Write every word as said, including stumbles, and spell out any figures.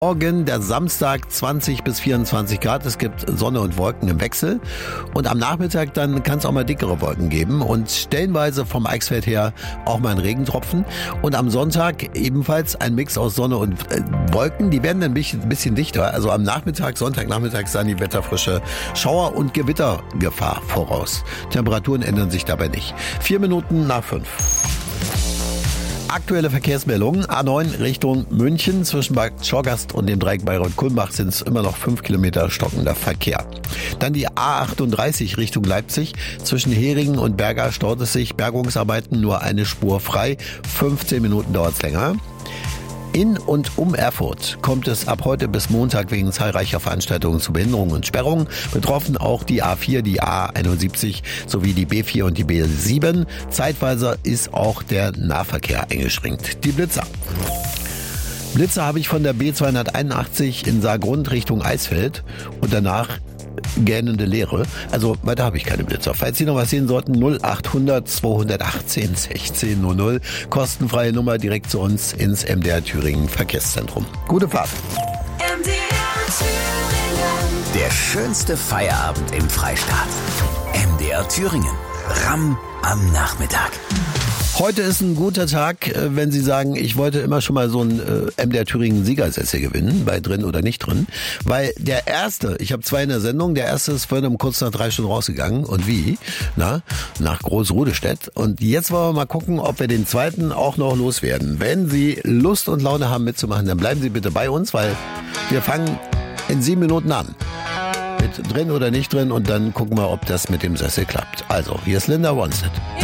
Morgen, der Samstag, zwanzig bis vierundzwanzig Grad. Es gibt Sonne und Wolken im Wechsel. Und am Nachmittag dann kann es auch mal dickere Wolken geben. Und stellenweise vom Eichsfeld her auch mal ein Regentropfen. Und am Sonntag ebenfalls ein Mix aus Sonne und äh, Wolken. Die werden dann ein bisschen, ein bisschen dichter. Also am Nachmittag, Sonntagnachmittag sahen die wetterfrische Schauer- und Gewittergefahr voraus. Temperaturen ändern sich dabei nicht. Vier Minuten nach fünf. Aktuelle Verkehrsmeldungen. A neun Richtung München. Zwischen Bad Schorgast und dem Dreieck Bayreuth-Kulmbach sind es immer noch fünf Kilometer stockender Verkehr. Dann die A achtunddreißig Richtung Leipzig. Zwischen Heringen und Berga staut es sich. Bergungsarbeiten nur eine Spur frei. fünfzehn Minuten dauert es länger. In und um Erfurt kommt es ab heute bis Montag wegen zahlreicher Veranstaltungen zu Behinderungen und Sperrungen. Betroffen auch die A vier, die A einundsiebzig sowie die B vier und die B sieben. Zeitweise ist auch der Nahverkehr eingeschränkt. Die Blitzer. Blitzer habe ich von der B zweihunderteinundachtzig in Saargrund Richtung Eisfeld und danach gähnende Leere. Also weiter habe ich keine Blitzer. Falls Sie noch was sehen sollten, null achthundert zweihundertachtzehn sechzehn null null. Kostenfreie Nummer direkt zu uns ins M D R Thüringen Verkehrszentrum. Gute Fahrt. M D R Thüringen. Der schönste Feierabend im Freistaat. M D R Thüringen. Ramm am Nachmittag. Heute ist ein guter Tag, wenn Sie sagen, ich wollte immer schon mal so ein äh, M D R Thüringen Siegersessel gewinnen, bei drin oder nicht drin. Weil der erste, ich habe zwei in der Sendung, der erste ist vorhin um kurz nach drei Stunden rausgegangen. Und wie? Na, nach Groß-Rudestedt. Und jetzt wollen wir mal gucken, ob wir den zweiten auch noch loswerden. Wenn Sie Lust und Laune haben mitzumachen, dann bleiben Sie bitte bei uns, weil wir fangen in sieben Minuten an. Mit drin oder nicht drin und dann gucken wir, ob das mit dem Sessel klappt. Also, hier ist Linda Ronstadt.